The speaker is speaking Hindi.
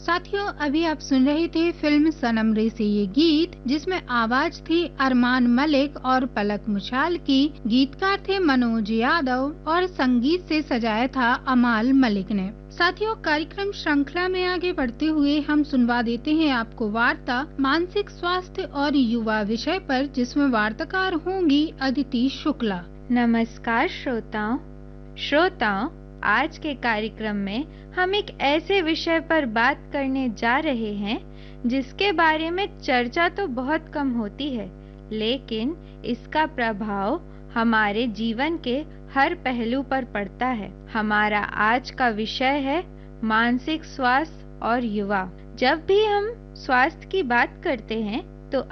साथियों, अभी आप सुन रहे थे फिल्म सनम रे से ये गीत, जिसमें आवाज थी अरमान मलिक और पलक मुछाल की। गीतकार थे मनोज यादव और संगीत से सजाया था अमाल मलिक ने। साथियों, कार्यक्रम श्रृंखला में आगे बढ़ते हुए हम सुनवा देते हैं आपको वार्ता मानसिक स्वास्थ्य और युवा विषय पर, जिसमें वार्ताकार होंगी अदिति शुक्ला। नमस्कार श्रोताओं, आज के कार्यक्रम में हम एक ऐसे विषय पर बात करने जा रहे हैं जिसके बारे में चर्चा तो बहुत कम होती है, लेकिन इसका प्रभाव हमारे जीवन के हर पहलू पर पड़ता है। हमारा आज का विषय है मानसिक स्वास्थ्य और युवा। जब भी हम स्वास्थ्य की बात करते हैं